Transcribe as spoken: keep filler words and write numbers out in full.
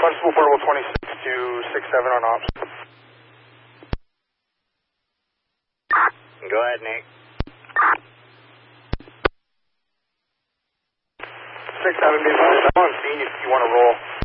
Constable Portable twenty-six to six seven on ops. Go ahead, Nate. six seven, be advised. I'm on scene if you want to roll.